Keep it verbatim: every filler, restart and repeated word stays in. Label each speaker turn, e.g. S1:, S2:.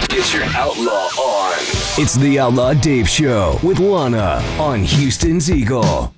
S1: Get your outlaw on.
S2: It's the Outlaw Dave Show with Lana on Houston's Eagle.